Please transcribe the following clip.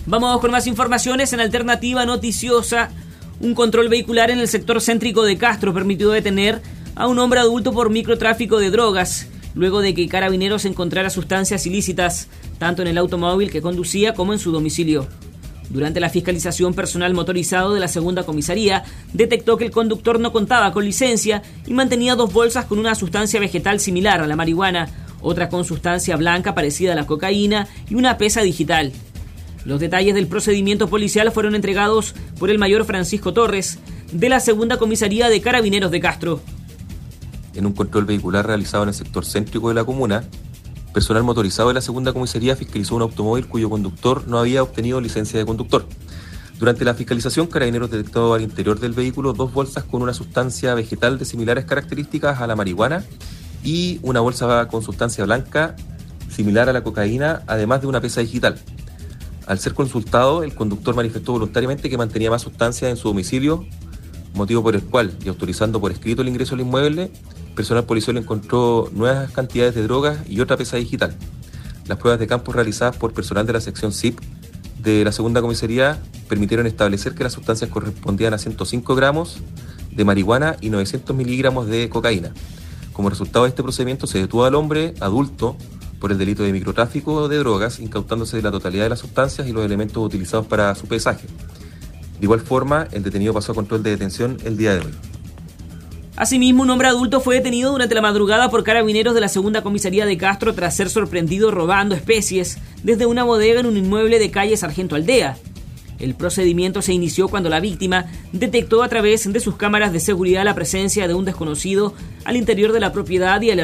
Vamos con más informaciones en Alternativa Noticiosa. Un control vehicular en el sector céntrico de Castro permitió detener a un hombre adulto por microtráfico de drogas, luego de que Carabineros encontrara sustancias ilícitas, tanto en el automóvil que conducía como en su domicilio. Durante la fiscalización, personal motorizado de la segunda comisaría detectó que el conductor no contaba con licencia y mantenía 2 bolsas con una sustancia vegetal similar a la marihuana, otra con sustancia blanca parecida a la cocaína y una pesa digital. Los detalles del procedimiento policial fueron entregados por el mayor Francisco Torres, de la segunda comisaría de Carabineros de Castro. En un control vehicular realizado en el sector céntrico de la comuna, personal motorizado de la segunda comisaría fiscalizó un automóvil cuyo conductor no había obtenido licencia de conductor. Durante la fiscalización, Carabineros detectó al interior del vehículo 2 bolsas con una sustancia vegetal de similares características a la marihuana y una bolsa con sustancia blanca similar a la cocaína, además de una pesa digital. Al ser consultado, el conductor manifestó voluntariamente que mantenía más sustancias en su domicilio, motivo por el cual, y autorizando por escrito el ingreso al inmueble, personal policial encontró nuevas cantidades de drogas y otra pesa digital. Las pruebas de campo realizadas por personal de la sección SIP de la segunda comisaría permitieron establecer que las sustancias correspondían a 105 gramos de marihuana y 900 miligramos de cocaína. Como resultado de este procedimiento se detuvo al hombre adulto por el delito de microtráfico de drogas, incautándose de la totalidad de las sustancias y los elementos utilizados para su pesaje. De igual forma, el detenido pasó a control de detención el día de hoy. Asimismo, un hombre adulto fue detenido durante la madrugada por Carabineros de la segunda comisaría de Castro tras ser sorprendido robando especies desde una bodega en un inmueble de calle Sargento Aldea. El procedimiento se inició cuando la víctima detectó a través de sus cámaras de seguridad la presencia de un desconocido al interior de la propiedad y